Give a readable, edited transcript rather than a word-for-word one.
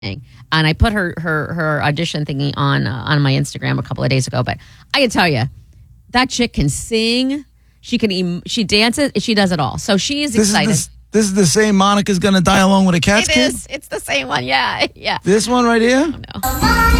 And I put her audition thingy on my Instagram a couple of days ago. But I can tell you, that chick can sing. She dances. She does it all. So she is excited. This is the same Monica's Gonna Die Alone with a Cat's Kid? It is. It's the same one. Yeah. This one right here? Oh, no.